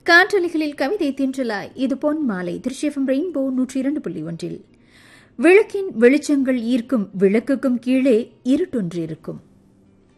காற்றலைகளில் கவிதை தின்றலாய் இது பொன் மாலை திருச்சிஎஃப்எம் ரெயின்போ 102.1. விளக்கின் வெளிச்சங்கள் ஈர்க்கும் விளக்குக்கும் கீழே இருட்டொன்று இருக்கும்.